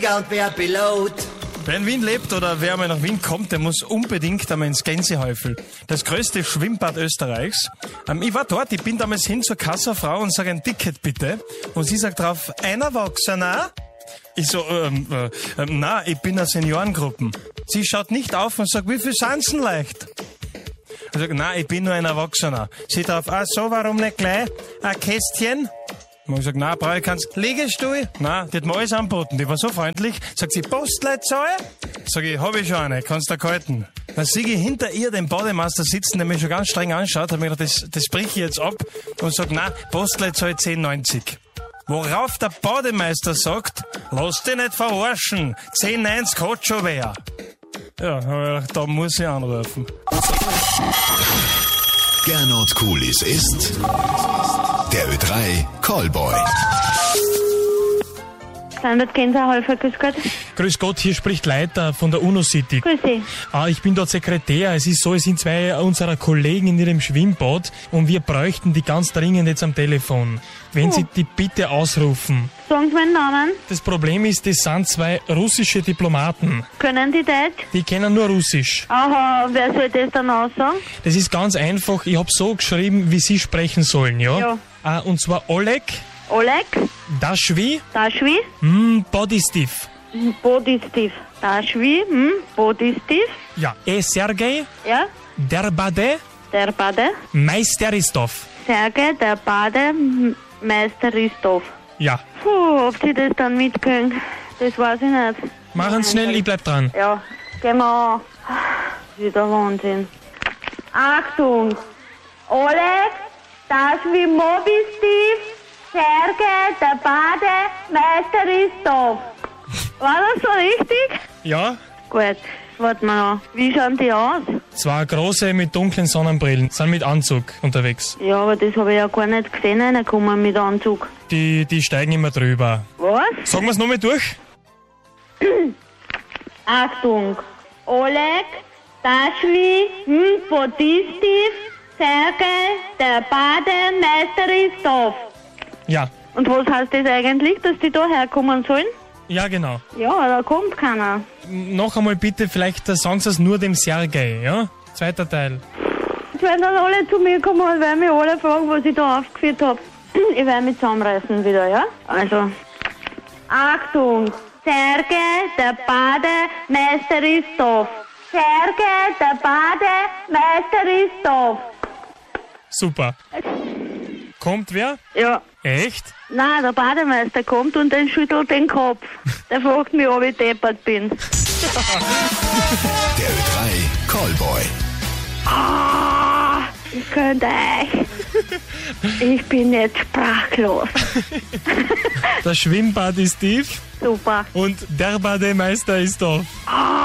Flieger und wer Pilot. Wer in Wien lebt oder wer mal nach Wien kommt, der muss unbedingt einmal ins Gänsehäufel. Das größte Schwimmbad Österreichs. Ich war dort, ich bin damals hin zur Kassafrau und sage ein Ticket bitte. Und sie sagt drauf, ein Erwachsener? Ich so, na, ich bin eine Seniorengruppen. Sie schaut nicht auf und sagt, wie viel sind's denn leicht? Ich sage, nein, ich bin nur ein Erwachsener. Sie drauf, so, warum nicht gleich ein Kästchen? Und ich sag, nein, brauche ich keins. Liegestuhl? Nein, die hat mir alles angeboten. Die war so freundlich. Sagt sie, Postleitzahl? Sag ich, hab ich schon eine, kannst du halten. Dann sehe ich hinter ihr den Bademeister sitzen, der mich schon ganz streng anschaut, hab mir gedacht, das brich ich jetzt ab und sag, nein, Postleitzahl 10,90. Worauf der Bademeister sagt, lass dich nicht verarschen, 10,90 hat schon wer. Ja, da muss ich anrufen. Gernot Kulis ist der Ö3 Callboy. Standard Gänsehäufel, grüß Gott. Grüß Gott, hier spricht Leiter von der UNO-City. Grüß Sie. Ich bin dort Sekretär. Es ist so, es sind zwei unserer Kollegen in ihrem Schwimmbad und wir bräuchten die ganz dringend jetzt am Telefon. Wenn Sie die bitte ausrufen. Sagen Sie meinen Namen. Das Problem ist, das sind zwei russische Diplomaten. Können die Deutsch? Die kennen nur Russisch. Aha, wer soll das dann aussagen? Das ist ganz einfach. Ich habe so geschrieben, wie Sie sprechen sollen, ja? Ja. Und zwar Oleg, Oleg, Dashvi, Dashvi, Bodystiv. Bodystiv. Dashvi, Bodystiv. Ja. Sergei, Ja, Derbade, der Bade. Meisteristov. Sergei, der Bademeister Ristov. Ja. Puh, ob Sie das dann mitkriegen, das weiß ich nicht. Machen Sie schnell, ich bleib dran. Ja, gehen wir an. Wieder Wahnsinn. Achtung! Oleg, Dashvi, Bodystiv, Sergei, der Bademeister Ristov. War das so richtig? Ja. Gut, warten wir an. Wie schauen die aus? Zwei große mit dunklen Sonnenbrillen, sind mit Anzug unterwegs. Ja, aber das habe ich ja gar nicht gesehen, reinkommen mit Anzug. Die steigen immer drüber. Was? Sagen wir es nochmal durch? Achtung! Oleg, Dashvi, Bodystiv, Sergei, der Bademeister Ristov. Ja. Und was heißt das eigentlich, dass die da herkommen sollen? Ja, genau. Ja, da kommt keiner. Noch einmal bitte, vielleicht sagen Sie es nur dem Sergei, ja? Zweiter Teil. Jetzt werden dann alle zu mir kommen und werden mich alle fragen, was ich da aufgeführt habe. Ich werde mich zusammenreißen wieder, ja? Also, Achtung! Sergei, der Bademeister Ristov. Sergei, der Bademeister Ristov. Super. Kommt wer? Ja. Echt? Nein, der Bademeister kommt und dann schüttelt den Kopf. Der fragt mich, ob ich deppert bin. Der Ö3 Callboy. Ich könnte euch. Ich bin jetzt sprachlos. Das Schwimmbad ist tief Super. und der Bademeister ist da.